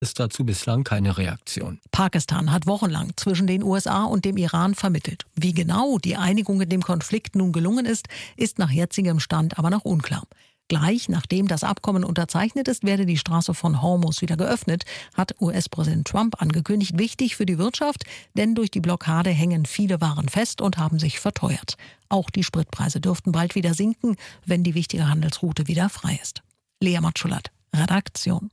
ist dazu bislang keine Reaktion. Pakistan hat wochenlang zwischen den USA und dem Iran vermittelt. Wie genau die Einigung in dem Konflikt nun gelungen ist, ist nach jetzigem Stand aber noch unklar. Gleich nachdem das Abkommen unterzeichnet ist, werde die Straße von Hormuz wieder geöffnet, hat US-Präsident Trump angekündigt. Wichtig für die Wirtschaft, denn durch die Blockade hängen viele Waren fest und haben sich verteuert. Auch die Spritpreise dürften bald wieder sinken, wenn die wichtige Handelsroute wieder frei ist. Lea Matschulat, Redaktion.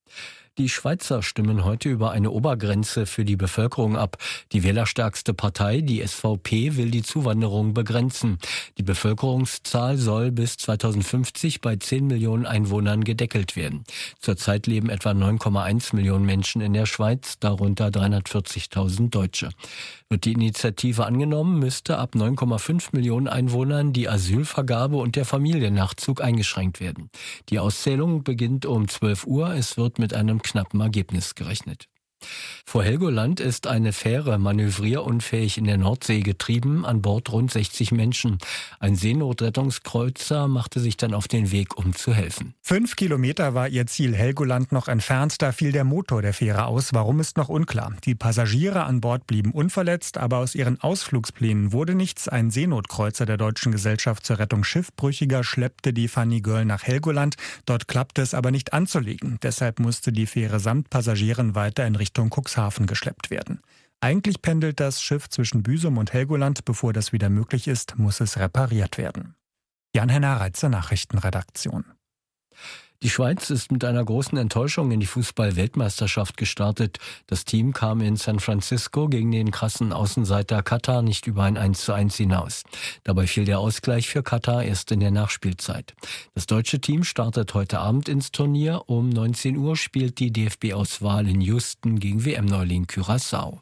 Die Schweizer stimmen heute über eine Obergrenze für die Bevölkerung ab. Die wählerstärkste Partei, die SVP, will die Zuwanderung begrenzen. Die Bevölkerungszahl soll bis 2050 bei 10 Millionen Einwohnern gedeckelt werden. Zurzeit leben etwa 9,1 Millionen Menschen in der Schweiz, darunter 340.000 Deutsche. Wird die Initiative angenommen, müsste ab 9,5 Millionen Einwohnern die Asylvergabe und der Familiennachzug eingeschränkt werden. Die Auszählung beginnt um 12 Uhr. Es wird mit einem knappen Ergebnis gerechnet. Vor Helgoland ist eine Fähre manövrierunfähig in der Nordsee getrieben, an Bord rund 60 Menschen. Ein Seenotrettungskreuzer machte sich dann auf den Weg, um zu helfen. 5 Kilometer war ihr Ziel Helgoland noch entfernt, da fiel der Motor der Fähre aus. Warum, ist noch unklar. Die Passagiere an Bord blieben unverletzt, aber aus ihren Ausflugsplänen wurde nichts. Ein Seenotkreuzer der Deutschen Gesellschaft zur Rettung Schiffbrüchiger schleppte die Funny Girl nach Helgoland. Dort klappte es aber nicht anzulegen. Deshalb musste die Fähre samt Passagieren weiter in Richtung Cuxhaven geschleppt werden. Eigentlich pendelt das Schiff zwischen Büsum und Helgoland. Bevor das wieder möglich ist, muss es repariert werden. Jan-Henner Reitzer, Nachrichtenredaktion. Die Schweiz ist mit einer großen Enttäuschung in die Fußball-Weltmeisterschaft gestartet. Das Team kam in San Francisco gegen den krassen Außenseiter Katar nicht über ein 1:1 hinaus. Dabei fiel der Ausgleich für Katar erst in der Nachspielzeit. Das deutsche Team startet heute Abend ins Turnier. Um 19 Uhr spielt die DFB-Auswahl in Houston gegen WM-Neuling Curaçao.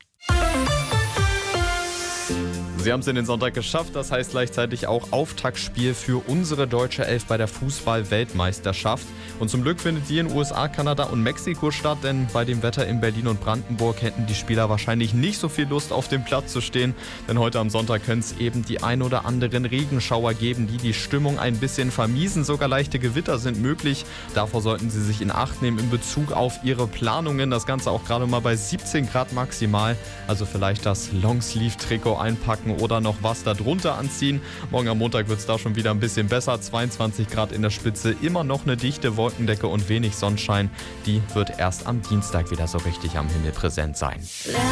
Sie haben es in den Sonntag geschafft, das heißt gleichzeitig auch Auftaktspiel für unsere deutsche Elf bei der Fußball-Weltmeisterschaft. Und zum Glück findet die in USA, Kanada und Mexiko statt, denn bei dem Wetter in Berlin und Brandenburg hätten die Spieler wahrscheinlich nicht so viel Lust, auf dem Platz zu stehen. Denn heute am Sonntag können es eben die ein oder anderen Regenschauer geben, die die Stimmung ein bisschen vermiesen. Sogar leichte Gewitter sind möglich. Davor sollten Sie sich in Acht nehmen in Bezug auf Ihre Planungen. Das Ganze auch gerade mal bei 17 Grad maximal. Also vielleicht das Longsleeve-Trikot einpacken oder noch was darunter anziehen. Morgen am Montag wird es da schon wieder ein bisschen besser. 22 Grad in der Spitze, immer noch eine dichte Wolkendecke und wenig Sonnenschein. Die wird erst am Dienstag wieder so richtig am Himmel präsent sein.